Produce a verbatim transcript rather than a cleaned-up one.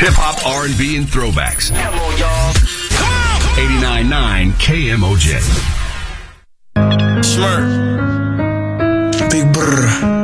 Hip-hop, R and B, and throwbacks. Come on, y'all. Come on! eighty-nine point nine K M O J. Smurf. Big brr.